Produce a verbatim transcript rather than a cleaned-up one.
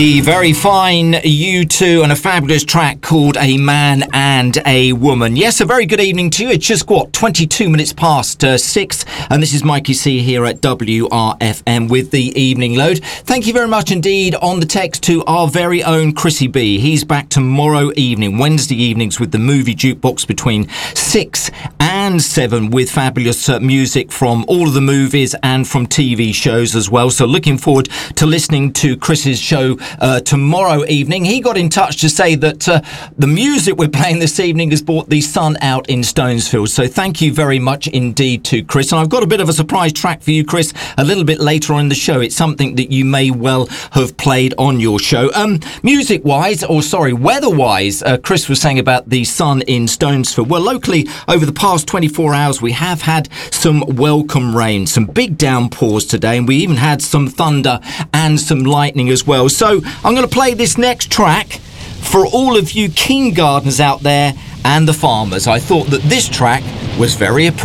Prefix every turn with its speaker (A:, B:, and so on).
A: The very fine U two and a fabulous track called A Man and a Woman. Yes, a very good evening to you. It's just, what, twenty-two minutes past uh, six, and this is Mikey C here at W R F M with the Evening Load. Thank you very much indeed on the text to our very own Chrissy B. He's back tomorrow evening, Wednesday evenings, with the movie jukebox between six and seven with fabulous uh, music from all of the movies and from T V shows as well. So looking forward to listening to Chris's show Uh, tomorrow evening. He got in touch to say that uh, the music we're playing this evening has brought the sun out in Stonesfield. So thank you very much indeed to Chris. And I've got a bit of a surprise track for you, Chris, a little bit later on in the show. It's something that you may well have played on your show. Um, music-wise, or sorry, weather-wise, uh, Chris was saying about the sun in Stonesfield. Well, locally, over the past twenty-four hours, we have had some welcome rain, some big downpours today, and we even had some thunder and some lightning as well. So I'm going to play this next track for all of you keen gardeners out there and the farmers. I thought that this track was very appropriate.